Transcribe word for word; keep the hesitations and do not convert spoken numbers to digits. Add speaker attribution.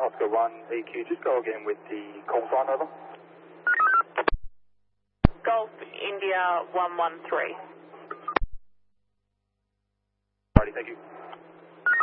Speaker 1: Oscar one A Q, just go again with the call sign, over.
Speaker 2: Golf India one one three.
Speaker 1: Righty, thank you.